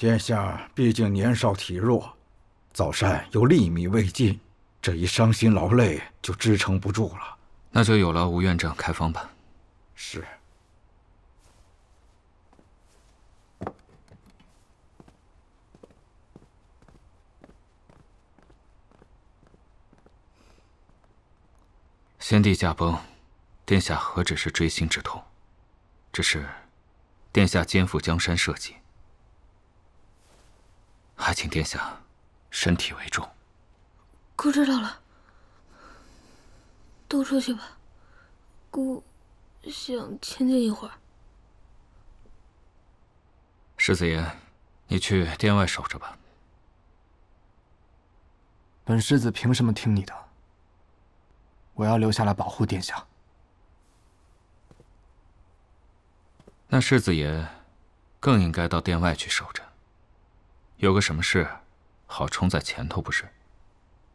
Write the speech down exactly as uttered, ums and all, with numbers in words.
殿下毕竟年少体弱，早膳又粒米未进，这一伤心劳累就支撑不住了。 那就有劳吴院长开方吧。 是。 先帝驾崩，殿下何止是锥心之痛，只是殿下肩负江山社稷，还请殿下身体为重。 姑知道了，都出去吧，姑想清静一会儿。 世子爷，你去殿外守着吧。 本世子凭什么听你的？我要留下来保护殿下。 那世子爷更应该到殿外去守着，有个什么事好冲在前头，不是？